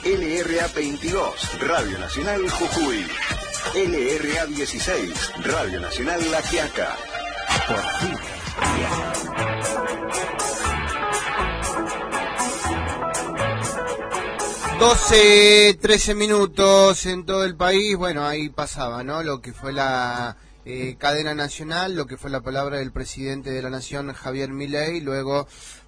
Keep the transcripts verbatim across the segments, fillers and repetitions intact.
L R A veintidós, Radio Nacional Jujuy. L R A dieciséis, Radio Nacional La Quiaca. Por fin. doce, trece minutos en todo el país. Bueno, ahí pasaba, ¿no? Lo que fue la eh, cadena nacional, lo que fue la palabra del presidente de la Nación, Javier Milei, luego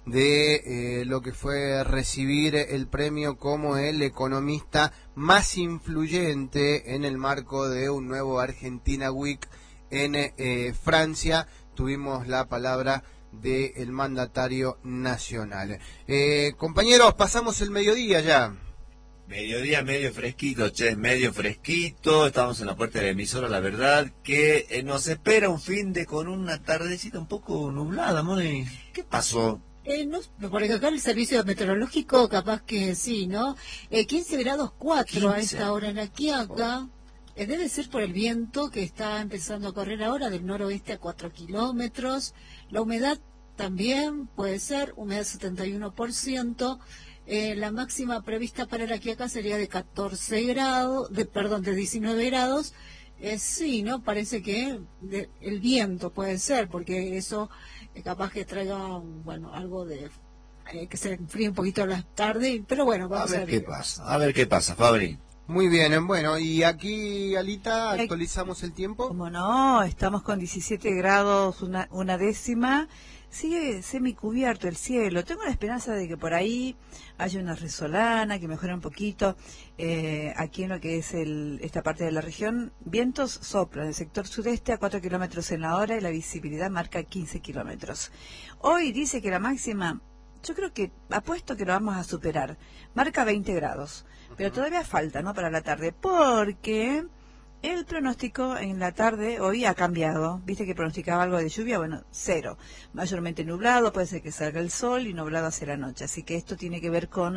de eh, lo que fue recibir el premio como el economista más influyente en el marco de un nuevo Argentina Week en eh, Francia. Tuvimos la palabra del mandatario nacional. Eh, compañeros, pasamos el mediodía ya. Mediodía medio fresquito, che, medio fresquito, estamos en la puerta de la emisora, la verdad que eh, nos espera un fin de con una tardecita un poco nublada, Moni. ¿Qué pasó? Eh, no, porque acá el servicio meteorológico capaz que sí, ¿no? Eh, quince grados cuatro a esta hora en la Quiaca. Eh, debe ser por el viento que está empezando a correr ahora del noroeste a cuatro kilómetros. La humedad también puede ser, humedad setenta y uno por ciento. Eh, la máxima prevista para la Quiaca sería de catorce grados, de perdón, de diecinueve grados. Eh, sí, ¿no? Parece que de, el viento puede ser, porque eso eh, capaz que traiga, bueno, algo de eh, que se enfríe un poquito a la tarde, pero bueno, vamos a ver, a ver qué pasa, a ver qué pasa, Fabri. Muy bien, bueno, y aquí, Alita, actualizamos el tiempo. Como no, estamos con diecisiete grados, una, una décima. Sigue semicubierto el cielo. Tengo la esperanza de que por ahí haya una resolana, que mejore un poquito. Eh, aquí en lo que es el, esta parte de la región, vientos soplan del sector sudeste a cuatro kilómetros en la hora y la visibilidad marca quince kilómetros. Hoy dice que la máxima, yo creo que apuesto que lo vamos a superar. Marca veinte grados, pero todavía falta, ¿no? Para la tarde, porque el pronóstico en la tarde hoy ha cambiado. Viste que pronosticaba algo de lluvia, bueno, cero. Mayormente nublado, puede ser que salga el sol y nublado hacia la noche. Así que esto tiene que ver con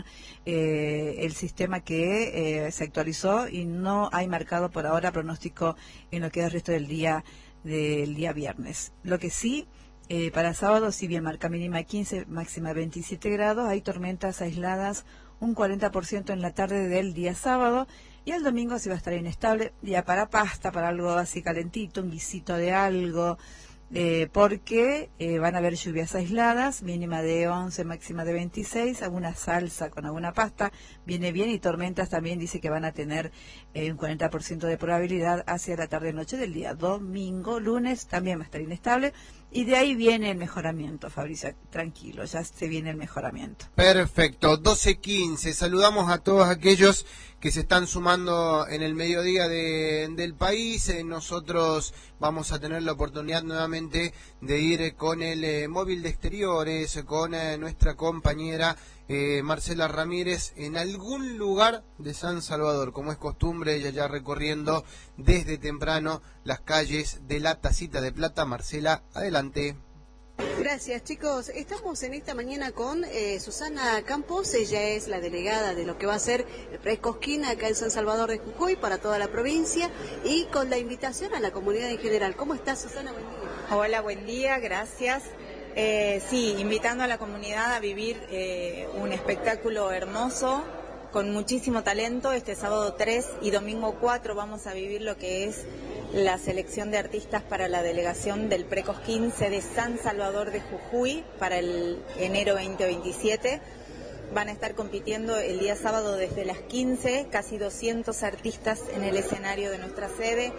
eh, el sistema que eh, se actualizó y no hay marcado por ahora pronóstico en lo que es el resto del día, del día viernes. Lo que sí, eh, para sábado, si bien marca mínima quince, máxima veintisiete grados, hay tormentas aisladas, un cuarenta por ciento en la tarde del día sábado. Y el domingo se va a estar inestable, día para pasta, para algo así calentito, un guisito de algo, eh, porque eh, van a haber lluvias aisladas, mínima de once, máxima de veintiséis, alguna salsa con alguna pasta, viene bien, y tormentas también dice que van a tener eh, un cuarenta por ciento de probabilidad hacia la tarde-noche del día domingo. Lunes también va a estar inestable, y de ahí viene el mejoramiento, Fabricio, tranquilo, ya se viene el mejoramiento. Perfecto, doce quince, saludamos a todos aquellos que se están sumando en el mediodía de, del país. Eh, nosotros vamos a tener la oportunidad nuevamente de ir con el eh, móvil de exteriores, con eh, nuestra compañera eh, Marcela Ramírez en algún lugar de San Salvador, como es costumbre, ella ya recorriendo desde temprano las calles de la Tacita de Plata. Marcela, adelante. Gracias, chicos. Estamos en esta mañana con eh, Susana Campos. Ella es la delegada de lo que va a ser el Precosquín acá en San Salvador de Jujuy para toda la provincia, y con la invitación a la comunidad en general. ¿Cómo estás, Susana? Buen día. Hola, buen día, gracias. Eh, sí, invitando a la comunidad a vivir eh, un espectáculo hermoso, con muchísimo talento. Este sábado tres y domingo cuatro vamos a vivir lo que es la selección de artistas para la delegación del Precosquín de San Salvador de Jujuy para el enero veinte veintisiete. Van a estar compitiendo el día sábado desde las quince, casi doscientos artistas en el escenario de nuestra sede.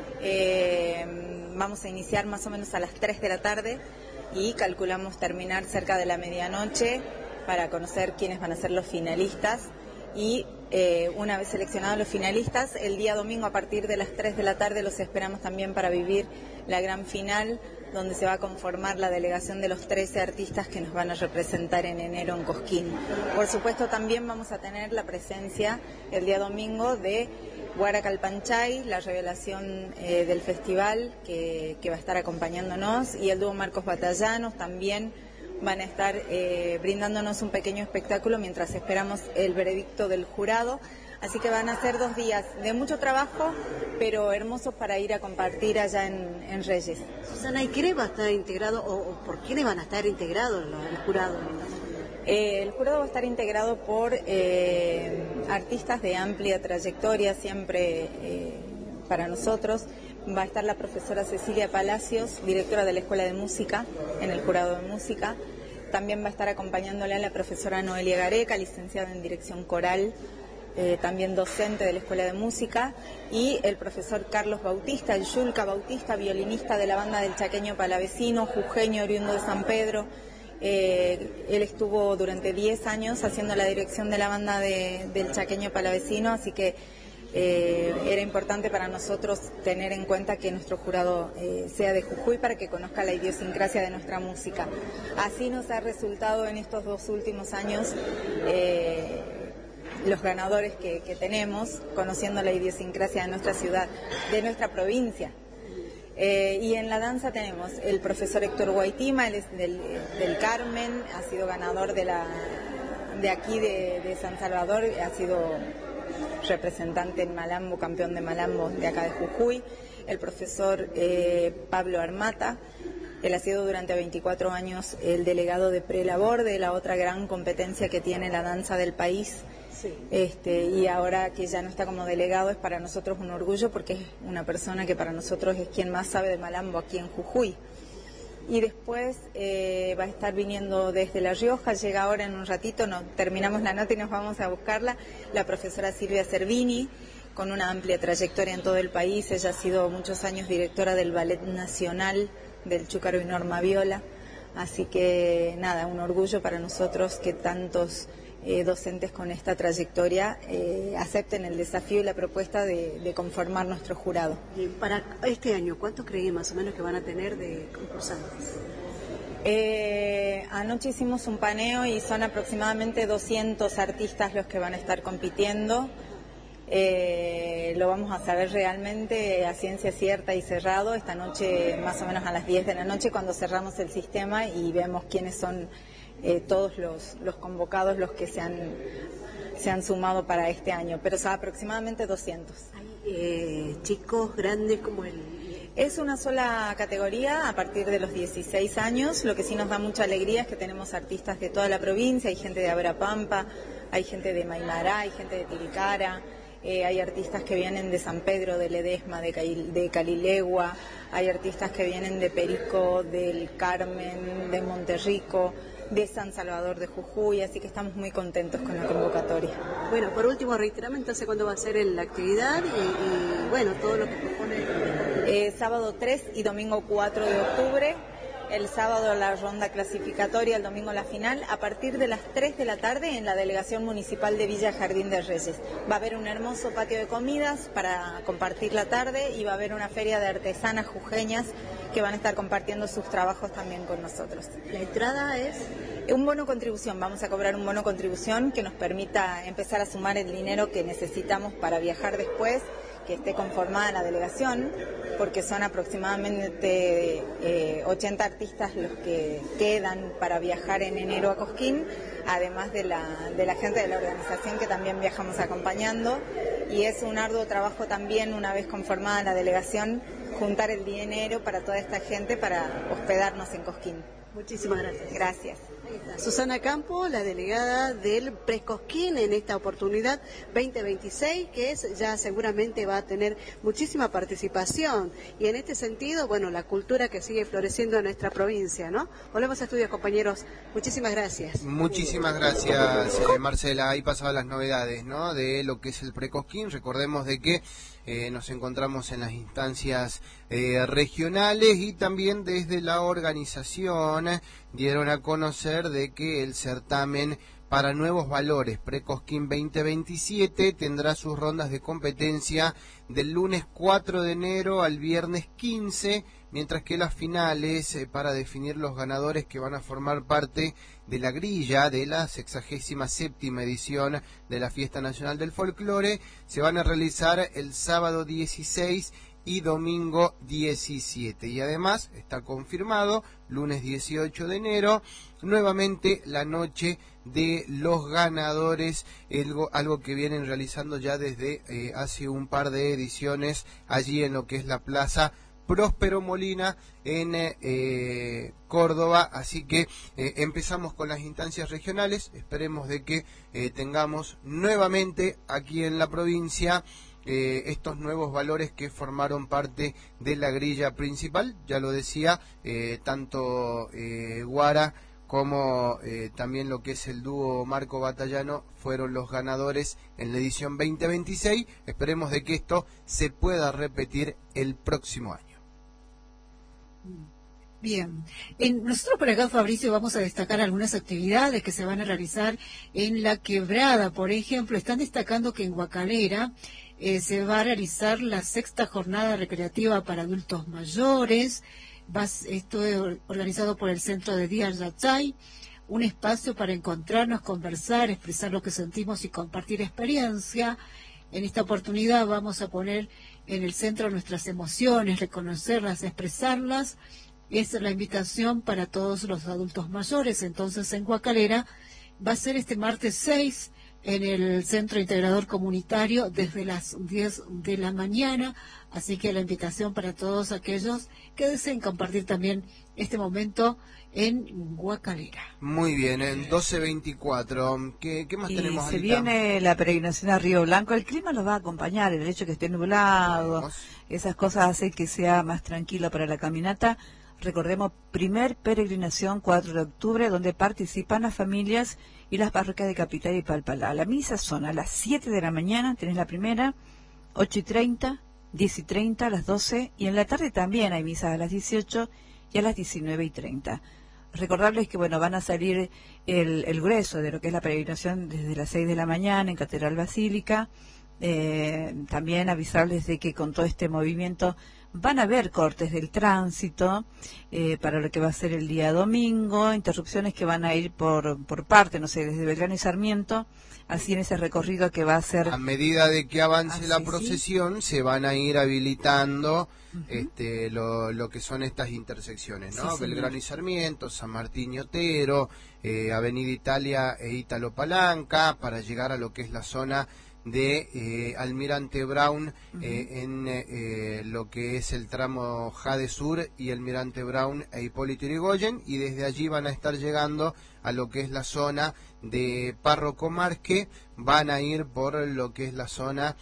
Eh, vamos a iniciar más o menos a las tres de la tarde y calculamos terminar cerca de la medianoche para conocer quiénes van a ser los finalistas. Y eh, una vez seleccionados los finalistas, el día domingo a partir de las tres de la tarde los esperamos también para vivir la gran final, donde se va a conformar la delegación de los trece artistas que nos van a representar en enero en Cosquín. Por supuesto, también vamos a tener la presencia el día domingo de Guara Calpanchay, la revelación eh, del festival que, que va a estar acompañándonos, y el dúo Marcos Batallanos también van a estar eh, brindándonos un pequeño espectáculo mientras esperamos el veredicto del jurado. Así que van a ser dos días de mucho trabajo, pero hermosos para ir a compartir allá en, en Reyes. Susana, ¿y quiénes van a estar integrados o, o por quiénes van a estar integrados los, el jurado? Eh, el jurado va a estar integrado por eh, artistas de amplia trayectoria, siempre eh, para nosotros. Va a estar la profesora Cecilia Palacios, directora de la Escuela de Música, en el jurado de música. También va a estar acompañándola la profesora Noelia Gareca, licenciada en Dirección Coral, eh, también docente de la Escuela de Música, y el profesor Carlos Bautista, el Yulka Bautista, violinista de la banda del Chaqueño Palavecino, jujeño oriundo de San Pedro. Eh, él estuvo durante diez años haciendo la dirección de la banda de, del Chaqueño Palavecino, así que Eh, era importante para nosotros tener en cuenta que nuestro jurado eh, sea de Jujuy para que conozca la idiosincrasia de nuestra música. Así nos ha resultado en estos dos últimos años eh, los ganadores que, que tenemos, conociendo la idiosincrasia de nuestra ciudad, de nuestra provincia. Eh, y en la danza tenemos el profesor Héctor Guaitima, él es del, del Carmen, ha sido ganador de, la, de aquí de, de San Salvador, ha sido representante en Malambo, campeón de Malambo de acá de Jujuy, el profesor eh, Pablo Armata, él ha sido durante veinticuatro años el delegado de Prelabor, de la otra gran competencia que tiene la danza del país, sí. este, y ahora que ya no está como delegado es para nosotros un orgullo porque es una persona que para nosotros es quien más sabe de Malambo aquí en Jujuy. Y después eh, va a estar viniendo desde La Rioja, llega ahora en un ratito, no, terminamos la nota y nos vamos a buscarla, la profesora Silvia Cervini, con una amplia trayectoria en todo el país. Ella ha sido muchos años directora del Ballet Nacional del Chúcaro y Norma Viola, así que nada, un orgullo para nosotros que tantos eh, docentes con esta trayectoria eh, acepten el desafío y la propuesta de, de conformar nuestro jurado. Bien, para este año, ¿cuántos creen más o menos que van a tener de concursantes? Eh, anoche hicimos un paneo y son aproximadamente doscientos artistas los que van a estar compitiendo. Eh, lo vamos a saber realmente a ciencia cierta y cerrado esta noche, más o menos a las diez de la noche, cuando cerramos el sistema y vemos quiénes son eh, todos los, los convocados, los que se han, se han sumado para este año, pero son aproximadamente doscientos. ¿Hay eh, chicos grandes como el...? Es una sola categoría a partir de los dieciséis años. Lo que sí nos da mucha alegría es que tenemos artistas de toda la provincia, hay gente de Abrapampa, hay gente de Maimará, hay gente de Tiricara, eh, hay artistas que vienen de San Pedro, de Ledesma, de, Cail, de Calilegua, hay artistas que vienen de Perico, del Carmen, de Monterrico, de San Salvador de Jujuy, así que estamos muy contentos con la convocatoria. Bueno, por último, reiterame entonces cuándo va a ser la actividad y, y bueno, todo lo que propone. Eh, sábado tres y domingo cuatro de octubre, el sábado la ronda clasificatoria, el domingo la final, a partir de las tres de la tarde en la Delegación Municipal de Villa Jardín de Reyes. Va a haber un hermoso patio de comidas para compartir la tarde y va a haber una feria de artesanas jujeñas que van a estar compartiendo sus trabajos también con nosotros. ¿La entrada es? Un bono contribución, vamos a cobrar un bono contribución que nos permita empezar a sumar el dinero que necesitamos para viajar después, que esté conformada la delegación, porque son aproximadamente eh, ochenta artistas los que quedan para viajar en enero a Cosquín, además de la, de la gente de la organización que también viajamos acompañando, y es un arduo trabajo también, una vez conformada la delegación, juntar el dinero para toda esta gente para hospedarnos en Cosquín. Muchísimas gracias. Gracias. Susana Campo, la delegada del Prescosquín en esta oportunidad veinte veintiséis, que es ya seguramente va a tener muchísima participación. Y en este sentido, bueno, la cultura que sigue floreciendo en nuestra provincia, ¿no? Volvemos a estudios, compañeros. Muchísimas gracias. Muchísimas gracias, eh, Marcela. Ahí pasaban las novedades, ¿no? De lo que es el Prescosquín. Recordemos de que eh, nos encontramos en las instancias eh, regionales y también desde la organización dieron a conocer de que el certamen para nuevos valores Prescosquín veinte veintisiete tendrá sus rondas de competencia del lunes cuatro de enero al viernes quince, mientras que las finales eh, para definir los ganadores que van a formar parte de la grilla de la sexagésima séptima edición de la Fiesta Nacional del Folclore se van a realizar el sábado dieciséis y domingo diecisiete. Y además está confirmado, lunes dieciocho de enero, nuevamente la noche de los ganadores, algo, algo que vienen realizando ya desde eh, hace un par de ediciones allí en lo que es la Plaza Próspero Molina en eh, Córdoba. Así que eh, empezamos con las instancias regionales. Esperemos de que eh, tengamos nuevamente aquí en la provincia eh, estos nuevos valores que formaron parte de la grilla principal. Ya lo decía, eh, tanto eh, Guara como eh, también lo que es el dúo Marco Batallano fueron los ganadores en la edición veinte veintiséis. Esperemos de que esto se pueda repetir el próximo año. Bien, en, nosotros por acá, Fabricio, vamos a destacar algunas actividades que se van a realizar en La Quebrada. Por ejemplo, están destacando que en Guacalera eh, se va a realizar la sexta jornada recreativa para adultos mayores. Va, esto es organizado por el Centro de Díaz Yachay, un espacio para encontrarnos, conversar, expresar lo que sentimos y compartir experiencia. En esta oportunidad vamos a poner en el centro nuestras emociones, reconocerlas, expresarlas. Esa es la invitación para todos los adultos mayores. Entonces, en Guacalera va a ser este martes seis en el Centro Integrador Comunitario desde las diez de la mañana. Así que la invitación para todos aquellos que deseen compartir también este momento en Guacalera. Muy bien, en doce veinticuatro, ¿qué, qué más y tenemos? Se Anita? viene la peregrinación a Río Blanco. El clima los va a acompañar, el hecho que esté nublado, Vamos. esas cosas hacen que sea más tranquilo para la caminata. Recordemos, primer peregrinación cuatro de octubre, donde participan las familias y las parroquias de Capital y Palpalá. La misa son a las siete de la mañana, tenés la primera, ocho y treinta, diez y treinta, a las doce, y en la tarde también hay misas a las dieciocho y a las diecinueve y treinta. Recordarles que, bueno, van a salir el, el grueso de lo que es la peregrinación desde las seis de la mañana en Catedral Basílica. Eh, también avisarles de que con todo este movimiento van a haber cortes del tránsito eh, para lo que va a ser el día domingo, interrupciones que van a ir por, por parte, no sé, desde Belgrano y Sarmiento, así en ese recorrido que va a ser... A medida de que avance así, la procesión, ¿sí? Se van a ir habilitando uh-huh. este, lo, lo que son estas intersecciones, ¿no? Sí, Belgrano y Sarmiento, San Martín y Otero, eh, Avenida Italia e Ítalo Palanca, para llegar a lo que es la zona de eh, Almirante Brown, uh-huh. eh, en eh, lo que es el tramo Jade Sur y Almirante Brown e Hipólito Yrigoyen, y desde allí van a estar llegando a lo que es la zona de Párroco Marque. Van a ir por lo que es la zona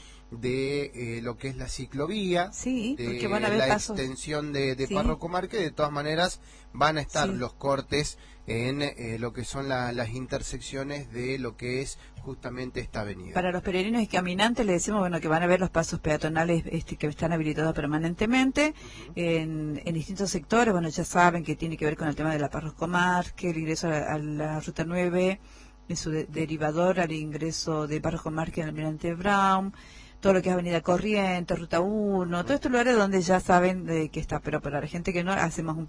de eh, lo que es la ciclovía, sí, de porque van a haber la pasos. extensión de, de Sí. Párroco Marque. De todas maneras van a estar Sí. los cortes en eh, lo que son la, las intersecciones de lo que es justamente esta avenida. Para los peregrinos y caminantes les decimos, bueno, que van a ver los pasos peatonales este, que están habilitados permanentemente uh-huh. en, en distintos sectores. Bueno, ya saben que tiene que ver con el tema de la Párroco Marque, el ingreso a, a la Ruta nueve, en su de, derivador al ingreso de Párroco Marque en Almirante Brown, todo lo que es Avenida Corrientes, Ruta uno, todos estos lugares donde ya saben de que está, pero para la gente que no, hacemos un